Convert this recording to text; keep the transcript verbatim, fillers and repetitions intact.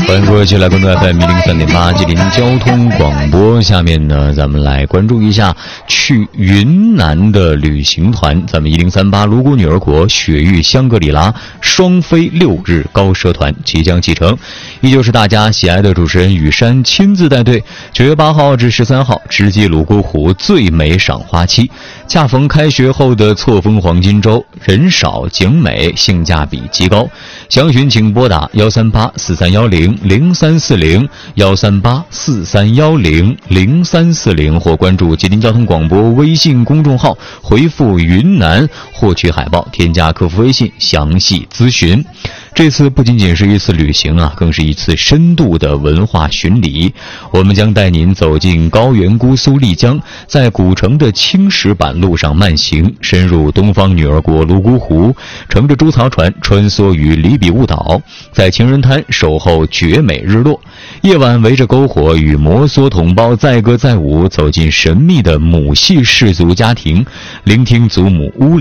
欢迎各位继续来关注 F M 一零三点八吉林交通广播。下面呢，咱们来关注一下去云南的旅行团。咱们一零三八泸沽女儿国雪域香格里拉双飞六日高奢团即将启程，依旧是大家喜爱的主持人雨山亲自带队。九月八号至十三号，直击泸沽湖最美赏花期，恰逢开学后的错峰黄金周，人少景美，性价比极高。详询请拨打幺三八四三幺零零三四零幺三八四三幺零零三四零，或关注吉林交通广播微信公众号，回复云南获取海报，添加客服微信详细咨询。这次不仅仅是一次旅行啊，更是一次深度的文化巡礼。我们将带您走进高原姑苏丽江，在古城的青石板路上慢行，深入东方女儿国泸沽湖，乘着猪槽船穿梭于里比雾岛，在情人滩守候绝美日落。夜晚围着篝火与摩梭同胞载歌载舞，走进神秘的母系氏族家庭，聆听祖母屋里